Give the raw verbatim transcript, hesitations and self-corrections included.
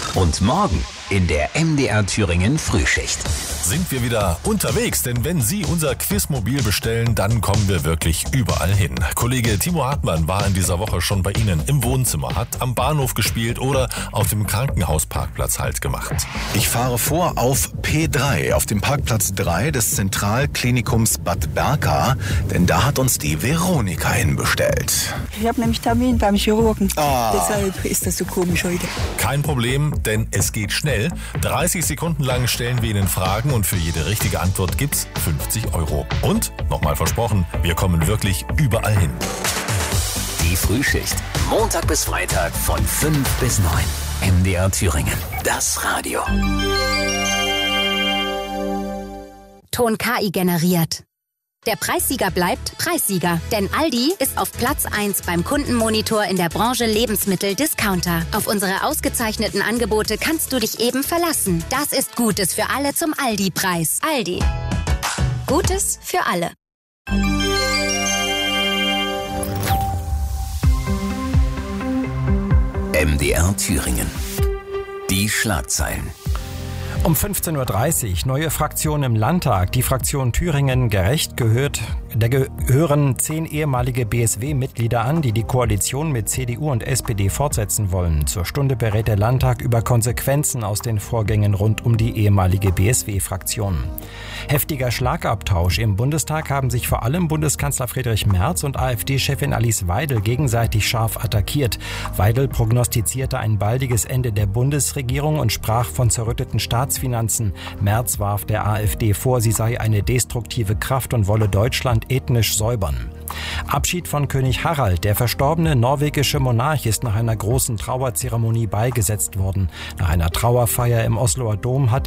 Und morgen in der M D R Thüringen Frühschicht sind wir wieder unterwegs, denn wenn Sie unser Quizmobil bestellen, dann kommen wir wirklich überall hin. Kollege Timo Hartmann war in dieser Woche schon bei Ihnen im Wohnzimmer, hat am Bahnhof gespielt oder auf dem Krankenhausparkplatz Halt gemacht. Ich fahre vor auf P drei, auf dem Parkplatz drei des Zentralklinikums Bad Berka, denn da hat uns die Veronika hinbestellt. Ich habe nämlich Termin beim Chirurgen, Ah. deshalb ist das so komisch heute. Kein Problem, denn es geht schnell. dreißig Sekunden lang stellen wir Ihnen Fragen und für jede richtige Antwort gibt's fünfzig Euro. Und, nochmal versprochen, wir kommen wirklich überall hin. Die Frühschicht. Montag bis Freitag von fünf bis neun. M D R Thüringen. Das Radio. Ton K I generiert. Der Preissieger bleibt Preissieger, denn Aldi ist auf Platz eins beim Kundenmonitor in der Branche Lebensmittel-Discounter. Auf unsere ausgezeichneten Angebote kannst du dich eben verlassen. Das ist Gutes für alle zum Aldi-Preis. Aldi. Gutes für alle. M D R Thüringen. Die Schlagzeilen. Um fünfzehn Uhr dreißig, neue Fraktion im Landtag. Die Fraktion Thüringen Gerecht gehört, da gehören zehn ehemalige B S W-Mitglieder an, die die Koalition mit C D U und S P D fortsetzen wollen. Zur Stunde berät der Landtag über Konsequenzen aus den Vorgängen rund um die ehemalige B S W-Fraktion. Heftiger Schlagabtausch. Im Bundestag haben sich vor allem Bundeskanzler Friedrich Merz und AfD-Chefin Alice Weidel gegenseitig scharf attackiert. Weidel prognostizierte ein baldiges Ende der Bundesregierung und sprach von zerrütteten Staatsfinanzen. Merz warf der AfD vor, sie sei eine destruktive Kraft und wolle Deutschland ethnisch säubern. Abschied von König Harald. Der verstorbene norwegische Monarch ist nach einer großen Trauerzeremonie beigesetzt worden. Nach einer Trauerfeier im Osloer Dom hat